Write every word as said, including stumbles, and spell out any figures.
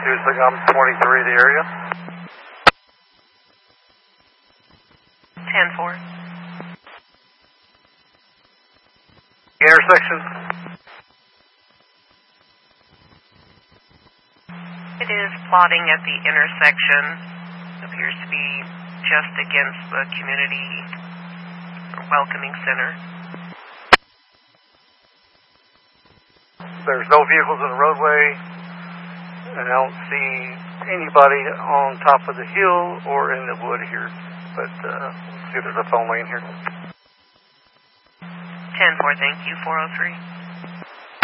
Houston, I'm twenty-three, the area. ten four. Intersection. It is plotting at the intersection. Appears to be just against the community welcoming center. There's no vehicles in the roadway, and I don't see anybody on top of the hill or in the wood here. But uh, let's see if there's a phone lane here. ten four, thank you, four oh three.